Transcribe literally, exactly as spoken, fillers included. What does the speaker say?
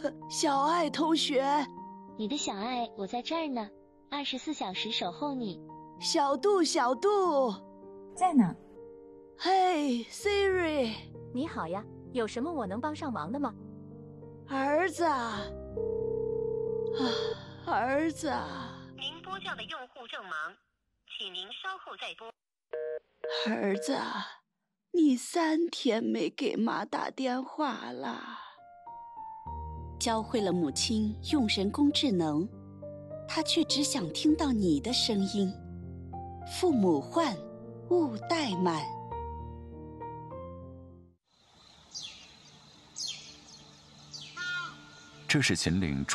小爱同学， 你的小爱，我在这儿呢，二十四小时守候你。 小杜，小杜， 在呢。 嘿 ，Siri， 你好呀，有什么我能帮上忙的吗？ 儿子啊，儿子啊， 您拨叫的用户正忙，请您稍后再拨。 儿子啊，你三天没给妈打电话了。 教会了母亲用人工智能，他却只想听到你的声音。父母唤，勿怠慢。 这是秦岭